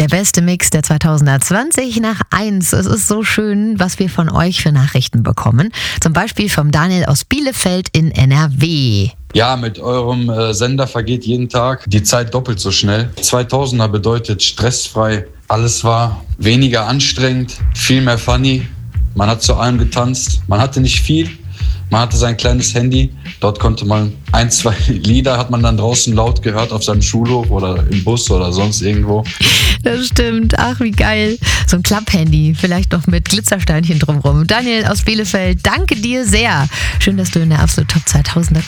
beste Mix der 2020 nach 1. Es ist so schön, was wir von euch für Nachrichten bekommen. Zum Beispiel vom Daniel aus Bielefeld in NRW. Ja, mit eurem Sender vergeht jeden Tag die Zeit doppelt so schnell. 2000er bedeutet stressfrei. Alles war weniger anstrengend, viel mehr funny. Man hat zu allem getanzt. Man hatte nicht viel. Man hatte sein kleines Handy. Dort konnte man 1, 2 Lieder hat man dann draußen laut gehört auf seinem Schulhof oder im Bus oder sonst irgendwo. Das stimmt. Ach, wie geil. So ein Klapp-Handy, vielleicht noch mit Glitzersteinchen drumrum. Daniel aus Bielefeld, danke dir sehr. Schön, dass du in der Absolut Top 2000er